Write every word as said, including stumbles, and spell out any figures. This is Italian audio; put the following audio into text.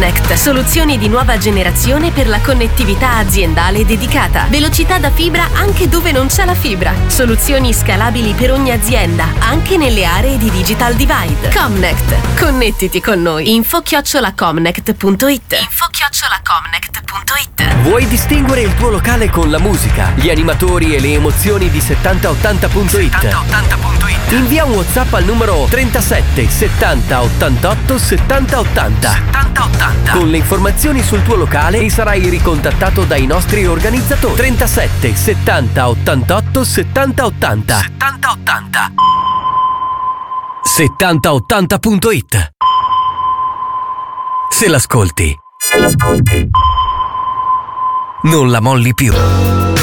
Comnect, soluzioni di nuova generazione per la connettività aziendale dedicata. Velocità da fibra anche dove non c'è la fibra. Soluzioni scalabili per ogni azienda, anche nelle aree di Digital Divide. Comnect, connettiti con noi. Info chiocciola comnect punto it. Info chiocciola comnect punto it. Vuoi distinguere il tuo locale con la musica, gli animatori e le emozioni di settanta ottanta punto it? Invia un WhatsApp al numero trentasette settanta ottantotto settanta ottanta con le informazioni sul tuo locale e sarai ricontattato dai nostri organizzatori. trentasette settanta ottantotto settanta ottanta settanta ottanta punto it. Se l'ascolti, non la molli più.